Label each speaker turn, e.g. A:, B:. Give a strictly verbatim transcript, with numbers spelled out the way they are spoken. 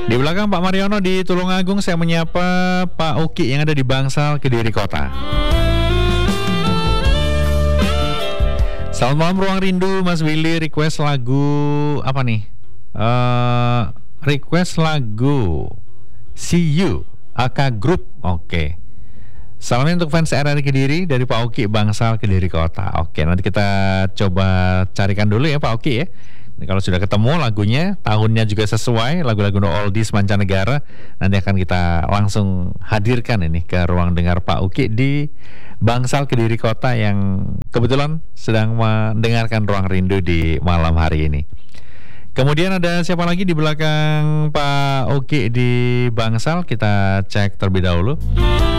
A: Di belakang Pak Mariono di Tulungagung, saya menyapa Pak Uki yang ada di Bangsal, Kediri Kota. Selamat malam Ruang Rindu, Mas Willy. Request lagu apa nih? Uh, request lagu See You, A K Group. Oke. Salamnya untuk fans R R Kediri dari Pak Uki, Bangsal, Kediri Kota. Oke, nanti kita coba carikan dulu ya Pak Uki ya. Ini kalau sudah ketemu lagunya, tahunnya juga sesuai, lagu-lagu no oldies mancanegara, nanti akan kita langsung hadirkan ini ke ruang dengar Pak Uki di Bangsal, Kediri Kota yang kebetulan sedang mendengarkan Ruang Rindu di malam hari ini. Kemudian ada siapa lagi di belakang Pak Uki di Bangsal? Kita cek terlebih dahulu.